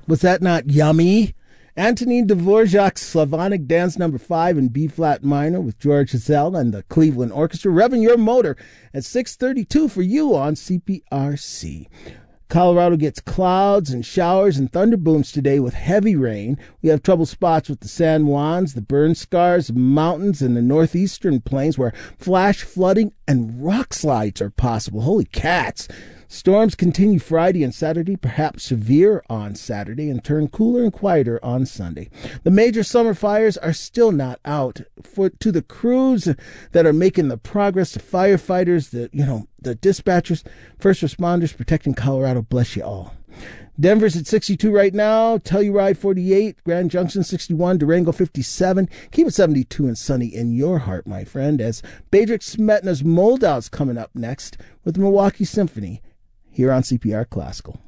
Was that not yummy? Antonin Dvorak's Slavonic Dance No. 5 in B-flat minor with George Hazell and the Cleveland Orchestra. Revving your motor at 6:32 for you on CPRC. Colorado gets clouds and showers and thunderbooms today with heavy rain. We have trouble spots with the San Juans, the burn scars, mountains in the northeastern plains where flash flooding and rock slides are possible. Holy cats. Storms continue Friday and Saturday, perhaps severe on Saturday, and turn cooler and quieter on Sunday. The major summer fires are still not out. To the crews that are making the progress, the firefighters, the dispatchers, first responders protecting Colorado, bless you all. Denver's at 62 right now, Telluride 48, Grand Junction 61, Durango 57. Keep it 72 and sunny in your heart, my friend, as Bedřich Smetana's Moldau's coming up next with the Milwaukee Symphony here on CPR Classical.